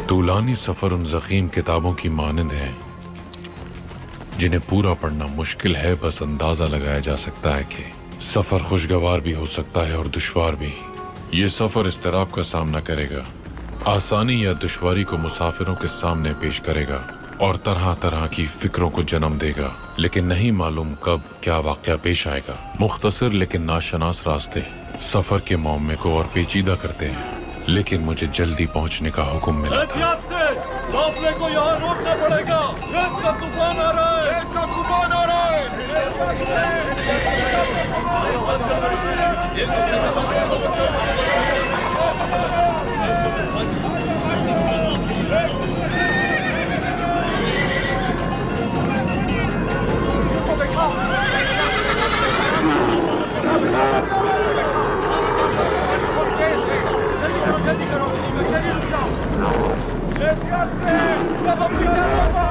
तूलानी सफर उन ज़ख़ीम किताबों की मानंद है जिन्हें पूरा पढ़ना मुश्किल है। बस अंदाजा लगाया जा सकता है कि सफर खुशगवार भी हो सकता है और दुश्वार भी। ये सफर इस्तिराब का सामना करेगा, आसानी या दुश्वारी को मुसाफिरों के सामने पेश करेगा और तरह तरह की फिक्रों को जन्म देगा, लेकिन नहीं मालूम कब क्या वाक़या पेश आएगा। मुख्तसर लेकिन नाशनास रास्ते सफर के मौमे को और पेचीदा करते हैं, लेकिन मुझे जल्दी पहुंचने का हुक्म मिला था। काफिले को यहाँ रोकना पड़ेगा। रेत का तूफान आ रहा है। रेत का तूफान आ रहा है। जल्दी करो, जल्दी रुक जाओ। सब अपनी जगह पर।